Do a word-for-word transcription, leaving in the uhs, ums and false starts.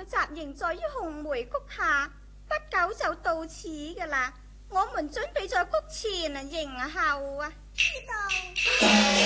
紮營在於紅梅谷下，不久就到此噶啦。我們準備在谷前啊迎候啊。知道。